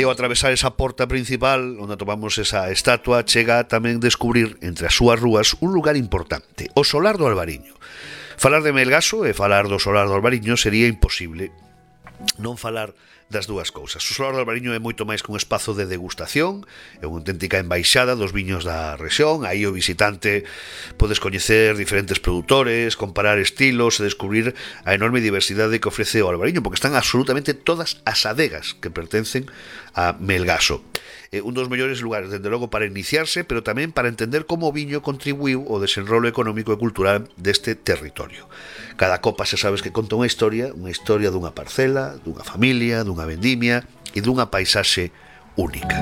ao atravesar esa porta principal onde atopamos esa estatua, chega a tamén descubrir entre as súas rúas un lugar importante, o Solar do Albariño. Falar de Melgaso e falar do Solar do Albariño sería imposible non falar das dúas cousas. O Solar do Albariño é moito máis que un espazo de degustación, é unha auténtica embaixada dos viños da rexión. Aí o visitante podes coñecer diferentes produtores, comparar estilos e descubrir a enorme diversidade que ofrece o Albariño, porque están absolutamente todas as adegas que pertencen a Melgaso. É un dos mellores lugares, dende logo, para iniciarse, pero tamén para entender como o viño contribuiu ao desenrolo económico e cultural deste territorio. Cada copa se sabes que conta unha historia dunha parcela, dunha familia, dunha vendimia e dunha paisaxe única.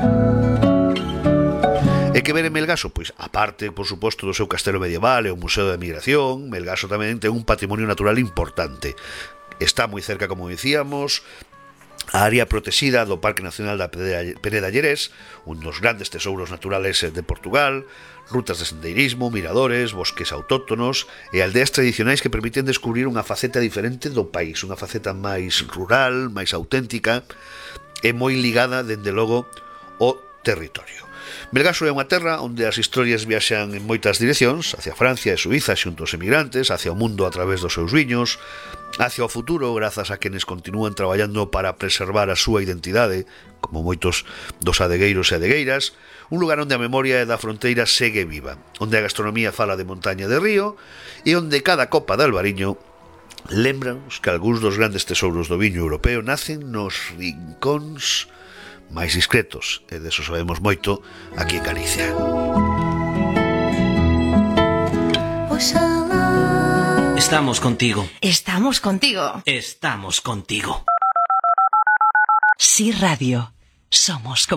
E que ver en Melgaso? Pois, aparte, por suposto, do seu castelo medieval e o Museo da Emigración, Melgaso tamén ten un patrimonio natural importante. Está moi cerca, como dicíamos, a área protexida do Parque Nacional da Peneda Llerés, un dos grandes tesouros naturales de Portugal, rutas de sendeirismo, miradores, bosques autóctonos e aldeas tradicionais que permiten descubrir unha faceta diferente do país, unha faceta máis rural, máis auténtica e moi ligada, dende logo, ao territorio. Melgaso é unha terra onde as historias viaxan en moitas direccións, hacia Francia e Suiza xunto aos emigrantes, hacia o mundo a través dos seus viños, hacia o futuro grazas a quenes continúan traballando para preservar a súa identidade, como moitos dos adegueiros e adegueiras, un lugar onde a memoria da fronteira segue viva, onde a gastronomía fala de montaña e de río e onde cada copa de Albariño lembranos que algúns dos grandes tesouros do viño europeo nacen nos rincóns máis discretos, e deso sabemos moito aquí en Galicia. Estamos contigo. Estamos contigo. Estamos contigo. Sí Radio. Somos